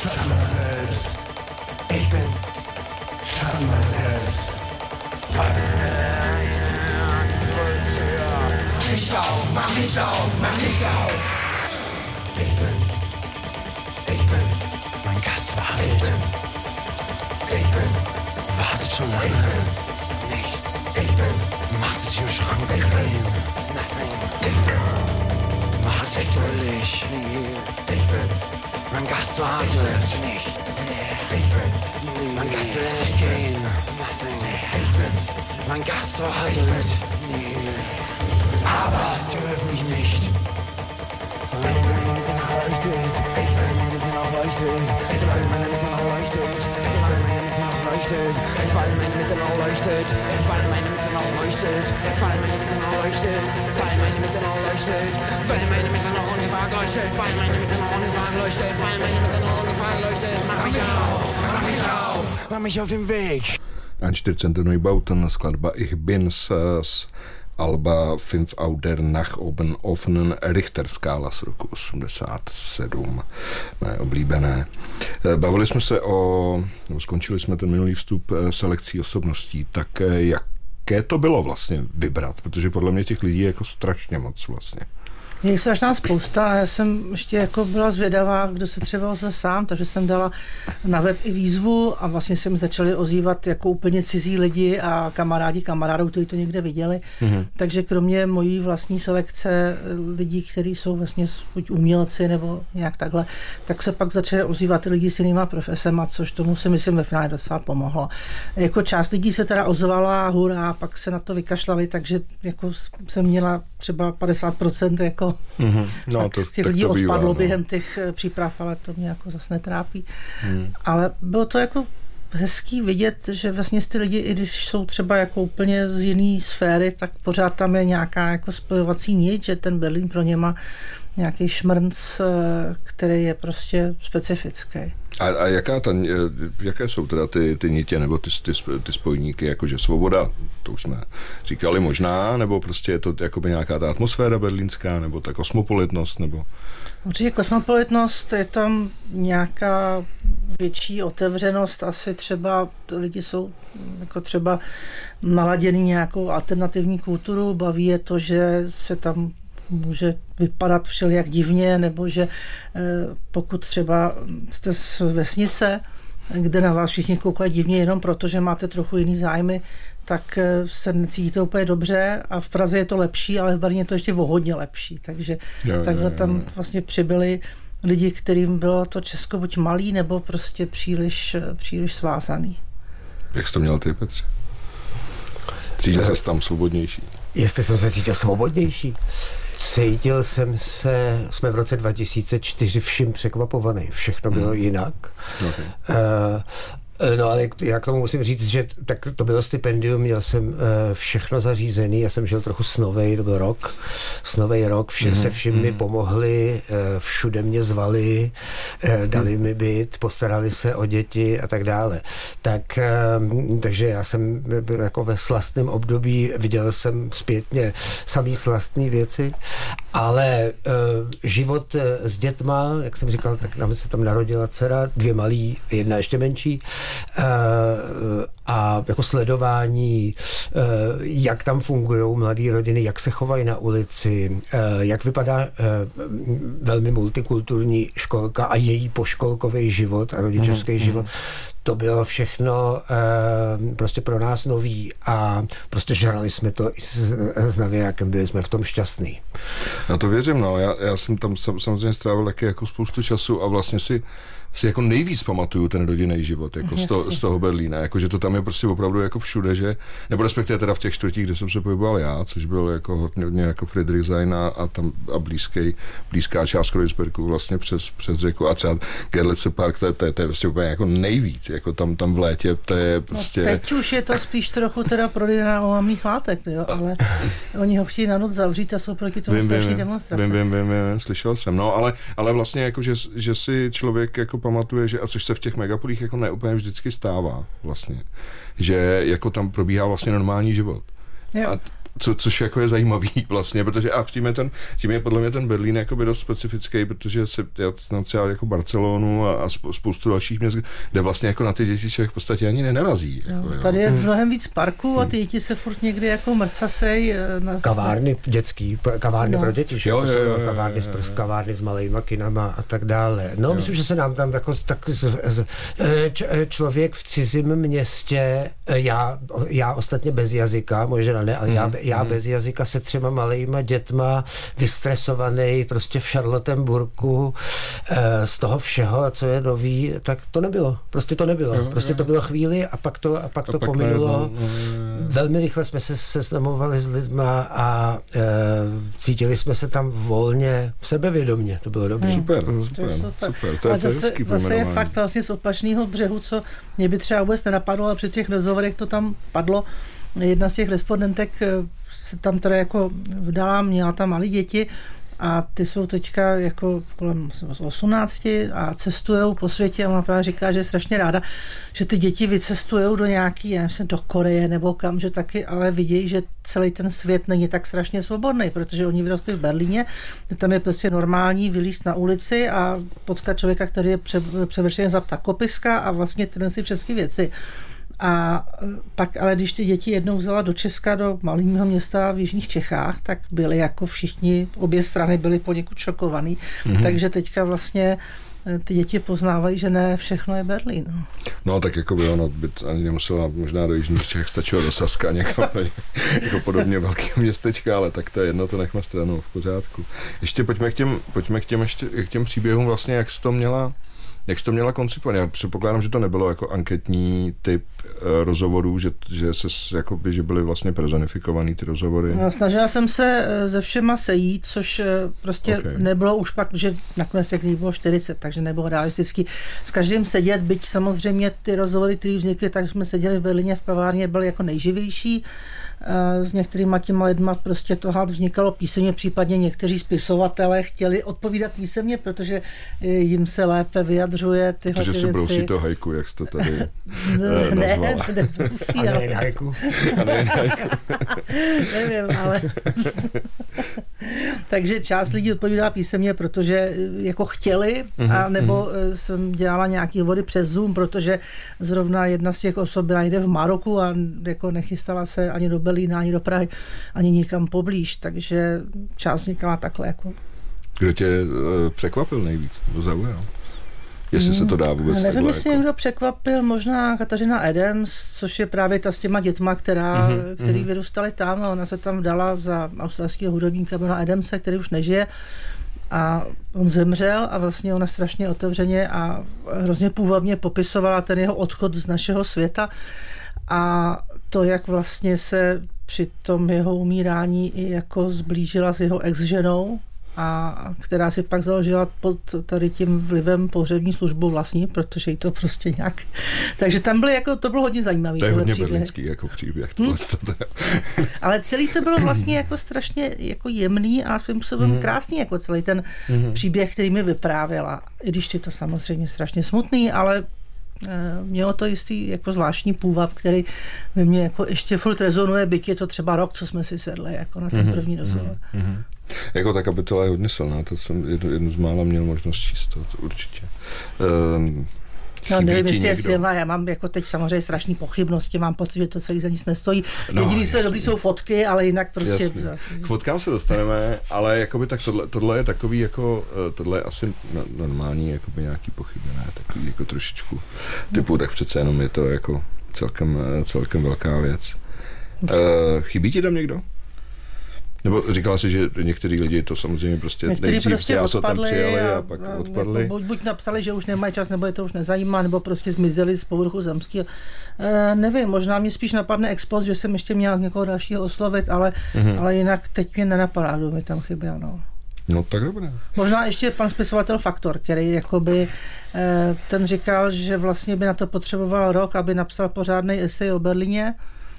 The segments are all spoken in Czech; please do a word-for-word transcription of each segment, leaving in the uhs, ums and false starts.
Schatten meiner selbst. Ich bin's, Schatten meiner selbst. Mach nicht auf, mach nicht auf, mach nicht auf. Ich bin's, ich bin's. Mein Gast wartet. Ich bin's, ich bin's. Wartet schon lange. Ich bin's, Nichts. ich bin's. Macht es im Schrank Ich bequem. bin's, Nothing. ich bin's. Wartet geduldig. Nee. Ich bin's, Mein Gast wartet. Nichts. ich bin's. Nee. Mein Gast will nicht gehen. Nothing. Ich bin's, Mein Gast wartet. Nee. Aber das tötet mich nicht. Solange meine Mitte noch leuchtet. Solange meine Mitte noch leuchtet. Solange meine Mitte noch leuchtet. Solange meine Mitte noch leuchtet. Weil meine Mitte noch leuchtet. Weil meine Mitte noch leuchtet. Weil meine Mitte noch leuchtet. Weil meine Mitte noch leuchtet. Weil meine Mitte noch ungefragt leuchtet. Weil meine Mitte noch ungefragt leuchtet. Weil meine Mitte noch ungefragt leuchtet. Mach mich auf. Mach mich auf. Mach mich auf den Weg. čtyři centimetry Bauten, skladba Ich Bin's z alba Fünf Auder nach oben offenen Richterskála z roku osmdesát sedm. Mé oblíbené. Bavili jsme se o, nebo skončili jsme ten minulý vstup selekcí osobností, tak jaké to bylo vlastně vybrat? Protože podle mě těch lidí je jako strašně moc vlastně. Je strašná spousta a já jsem ještě jako byla zvědavá, kdo se třeba ozve sám, takže jsem dala na web i výzvu a vlastně se mi začali ozývat jako úplně cizí lidi a kamarádi kamarádů, kteří to někde viděli. Mm-hmm. Takže kromě mojí vlastní selekce lidí, kteří jsou vlastně buď umělci nebo nějak takhle, tak se pak začaly ozývat i lidi s jinýma profesema, což tomu si myslím ve finále docela pomohlo. Jako část lidí se teda ozvala, hurá, pak se na to vykašlali, takže jako jsem měla třeba padesát procent jako Mm-hmm. No, tak to, z těch tak lidí to odpadlo bývá, no. během těch příprav, ale to mě jako zase netrápí. Mm. Ale bylo to jako hezký vidět, že vlastně ty lidi, i když jsou třeba jako úplně z jiné sféry, tak pořád tam je nějaká jako spojovací nit, že ten Berlín pro ně má nějaký šmrnc, který je prostě specifický. A, a jaká ta, jaké jsou teda ty, ty nitě nebo ty, ty, ty spojníky, jakože svoboda, to už jsme říkali možná, nebo prostě je to jakoby nějaká ta atmosféra berlínská, nebo ta kosmopolitnost, nebo... Určitě kosmopolitnost, je tam nějaká větší otevřenost, asi třeba lidi jsou jako třeba naladěný nějakou alternativní kulturu, baví je to, že se tam může vypadat všelijak divně, nebo že pokud třeba jste z vesnice, kde na vás všichni koukají divně jenom proto, že máte trochu jiný zájmy, tak se necítíte úplně dobře a v Praze je to lepší, ale v Berlíně je to ještě o hodně lepší, takže jo, takhle jo, jo. Tam vlastně přibyli lidi, kterým bylo to Česko buď malý, nebo prostě příliš, příliš svázaný. Jak jsi to měl ty, Petře? Cítil ses tam svobodnější? Jestli jsem se cítil svobodnější? Cítil jsem se, jsme v roce dva tisíce čtyři vším překvapovaný, všechno bylo hmm. jinak. Okay. Uh, No ale já k tomu musím říct, že tak to bylo stipendium, měl jsem uh, všechno zařízený, já jsem žil trochu snovej, to byl rok, snovej rok, vše, mm-hmm. se všim mi pomohli, uh, všude mě zvali, uh, dali mi byt, postarali se o děti a tak dále. Tak, uh, takže já jsem byl jako ve slastném období, viděl jsem zpětně samý slastné věci, ale uh, život uh, s dětma, jak jsem říkal, tak nám se tam narodila dcera, dvě malí, jedna ještě menší, Uh, a jako sledování, uh, jak tam fungují mladé rodiny, jak se chovají na ulici, uh, jak vypadá uh, velmi multikulturní školka a její poškolkový život a rodičovský mm, život. Mm. To bylo všechno uh, prostě pro nás nový a prostě žrali jsme to i s, s navijákem, byli jsme v tom šťastný. No to věřím, no. Já, já jsem tam sam, samozřejmě strávil taky jako spoustu času a vlastně si si jako nejvíc pamatuju ten rodinný život, jako z, to, z toho Berlína, jako že to tam je prostě opravdu jako všude, že, nebo respektive teda v těch čtvrtích, kde jsem se pohyboval já, což byl jako hodně, hodně jako Friedrichshain a, a tam a blízký, blízká část Kreuzbergu vlastně přes, přes řeku a třeba Gerlitze Park, to je, to je, to je prostě úplně jako nejvíc, jako tam, tam v létě, to je prostě... No, teď už je to spíš trochu teda prodejná omamných látek, jo, ale oni ho chtějí na noc zavřít a jsou proti tomu strašný demonstrace. Vím, vím, vím, vím, slyšel jsem, no, ale, ale vlastně jako, že, že si člověk jako pamatuje, že, a což se v těch megapolích jako neúplně vždycky stává vlastně, že jako tam probíhá vlastně normální život. A, Co, což jako je zajímavý vlastně, protože a v tím je, ten, tím je podle mě ten Berlín jakoby dost specifický, protože se já znám třeba jako Barcelonu a, a spoustu dalších měst, kde vlastně jako na ty děti člověk v podstatě ani nenarazí. No, jako, tady je mnohem víc parků a ty děti se furt někdy jako mrcasej. Na... Kavárny dětský, kavárny no. pro děti, že? Jo, To jo, jsou jo, jo, kavárny, jo, jo. kavárny s malejma kinama a tak dále. No, jo. Myslím, že se nám tam jako tak z, z, č, člověk v cizím městě, já, já ostatně bez jazyka, možná ne, ale hmm. já, já hmm. bez jazyka se třema malejma dětma, vystresovaný prostě v Charlottenburgu z toho všeho, co je nový, tak to nebylo. Prostě to nebylo. Jo, prostě jo. to bylo chvíli a pak to, a pak a to pak pominulo. Ne, no, no, Velmi rychle jsme se seznamovali s lidma a e, cítili jsme se tam volně, sebevědomně. To bylo dobré. Super, super, to je super. super. To je, a zase, to je zase je fakt vlastně z opačného břehu, co mě by třeba vůbec nenapadlo, a při těch rozhovorech to tam padlo. Jedna z těch respondentek se tam teda jako vdala, měla tam malé děti a ty jsou teďka jako kolem osmnácti a cestujou po světě a ona právě říká, že je strašně ráda, že ty děti vycestujou do nějaký, já nevím, do Koreje nebo kam, že taky, ale vidějí, že celý ten svět není tak strašně svobodný, protože oni vyrostli v Berlíně, tam je prostě normální vylízt na ulici a potkat člověka, který je převršený za ptakopiska a vlastně tyhle si všechny věci. A pak, ale když ty děti jednou vzala do Česka, do malého města v jižních Čechách, tak byli jako všichni, obě strany byly poněkud šokovaný. Mm-hmm. Takže teďka vlastně ty děti poznávají, že ne všechno je Berlín. No, no tak jako by ono by ani nemusela možná do jižních Čech, stačilo do Saska někam, jako podobně velkého městečka, ale tak to je jedno, to nechme stranou, v pořádku. Ještě pojďme k těm, pojďme k těm, ještě, k těm příběhům vlastně, jak jsi to měla Jak jsi to měla koncipovat? Já předpokládám, že to nebylo jako anketní typ e, rozhovorů, že, že, se, jakoby, že byly vlastně personifikovaný ty rozhovory. No, snažila jsem se ze všema sejít, což prostě okay. nebylo už pak, že nakonec těch lidí bylo čtyřicet, takže nebylo realisticky s každým sedět, byť samozřejmě ty rozhovory, které vznikly, tak jsme seděli v Berlíně v kavárně, byly jako nejživější. S některýma těma lidma prostě to hád vznikalo písemně, případně někteří spisovatelé chtěli odpovídat písemně, protože jim se lépe vyjadřuje tyhle protože ty si věci. brousí to hajku, jak jsi to tady ne, nazvala. Ne, nebrousí, a nejen hajku. A nejen hajku. Nevím, ale takže část lidí odpovídala písemně, protože jako chtěli, a nebo jsem dělala nějaký vody přes Zoom, protože zrovna jedna z těch osob byla někde v Maroku a jako nechystala se ani do Berlína, ani do Prahy, ani nikam poblíž, takže část vznikala takhle. Jako. Kdo tě uh, překvapil nejvíc? Kdo zaujal? Jestli se to dá vůbec hmm, Nevím, jestli jako... někdo překvapil, možná Kateřina Adams, což je právě ta s těma dětma, která, mm-hmm, který mm-hmm. vyrůstali tam a ona se tam vdala za australského hudebníka Bena Adamse, který už nežije. A on zemřel a vlastně ona strašně otevřeně a hrozně půvabně popisovala ten jeho odchod z našeho světa a to, jak vlastně se při tom jeho umírání i jako zblížila s jeho ex-ženou, a která si pak založila pod tady tím vlivem pohřební službu vlastní, protože jí to prostě nějak... Takže tam byly jako, to bylo hodně zajímavý. To je hodně berlínský jako příběh. Hmm? Ale celý to bylo vlastně jako strašně jako jemný a svým způsobem hmm. krásný, jako celý ten hmm. příběh, který mi vyprávěla. I když je to samozřejmě strašně smutný, ale mělo to jistý jako zvláštní půvab, který ve mně jako ještě furt rezonuje, byť je to třeba rok, co jsme si sedli jako na ten první rozhovor. Mm-hmm. Jako ta kapitola je hodně silná, to jsem jednu, jednu z mála měl možnost číst, to, to určitě. Um, No nevím, jestli je silná, já mám jako teď samozřejmě strašný pochybnosti, mám pocit, že to celý za nic nestojí. No, jediný, co je dobrý, jsou fotky, ale jinak prostě... Jasný. K fotkám se dostaneme, ale jakoby tak tohle, tohle je takový jako, tohle je asi normální, jakoby nějaký pochybené, takový jako trošičku typu, tak přece jenom je to jako celkem, celkem velká věc. Uh, chybí ti tam někdo? Nebo říkala jsi, že některý lidi to samozřejmě prostě některý nejdřív prostě si tam přijali a, a pak a odpadli. Jako buď, buď napsali, že už nemají čas, nebo je to už nezajímá, nebo prostě zmizeli z povrchu zemského. E, nevím, možná mě spíš napadne Expost, že jsem ještě měla někoho dalšího oslovit, ale, mm-hmm. ale jinak teď mě nenapadá, kdo mi tam chyběl. No. No tak dobré. Možná ještě pan spisovatel Faktor, který jakoby, e, ten říkal, že vlastně by na to potřeboval rok, aby napsal pořádný esej o Berlíně.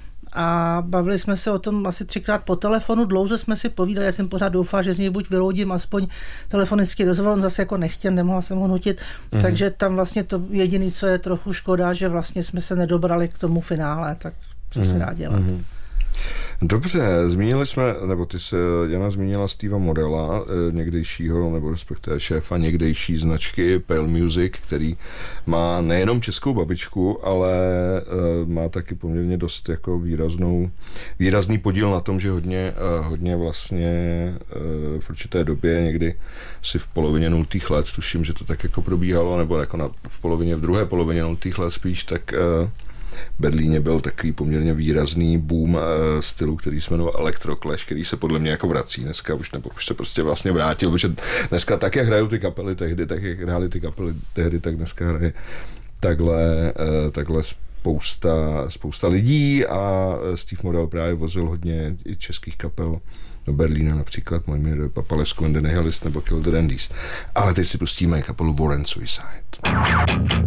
A bavili jsme se o tom asi třikrát po telefonu, dlouze jsme si povídali, já jsem pořád doufala, že z něj buď vyloudím aspoň telefonický rozhovor, on zase jako nechtěl, nemohla jsem ho nutit, mm-hmm. takže tam vlastně to jediné, co je trochu škoda, že vlastně jsme se nedobrali k tomu finále, tak co mm-hmm. se dá dělat. Mm-hmm. Dobře, zmínili jsme, nebo ty se, Jana zmínila Steva Morella, někdejšího, nebo respektive šéfa někdejší značky Pale Music, který má nejenom českou babičku, ale má taky poměrně dost jako výraznou, výrazný podíl na tom, že hodně, hodně vlastně v určité době, někdy si v polovině nultých let, tuším, že to tak jako probíhalo, nebo jako na, v polovině, v druhé polovině nultých let spíš, tak v Berlíně byl takový poměrně výrazný boom stylu, který se jmenoval Electroclash, který se podle mě jako vrací dneska, už, nebo už se prostě vlastně vrátil, protože dneska tak, jak hrajou ty kapely tehdy, tak jak hráli ty kapely tehdy, tak dneska hraje takhle, takhle spousta, spousta lidí a Steve Morell právě vozil hodně i českých kapel do Berlína, například můj jmenuje Papalesku and the Nihilist nebo Kill the Dandies. Ale teď si pustíme kapelu War and Suicide.